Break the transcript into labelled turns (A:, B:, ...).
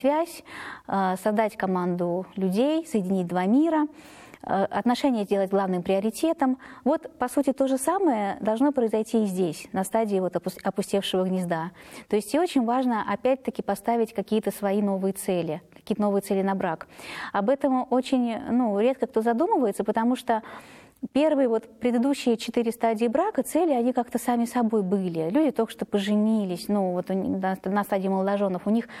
A: связь, создать команду людей, соединить два мира, отношения сделать главным приоритетом. Вот, по сути, то же самое должно произойти и здесь, на стадии вот опустевшего гнезда. То есть и очень важно, опять-таки, поставить какие-то свои новые цели, какие-то новые цели на брак. Об этом очень редко кто задумывается, потому что первые предыдущие 4 стадии брака, цели, они как-то сами собой были. Люди только что поженились, на стадии молодоженов, у них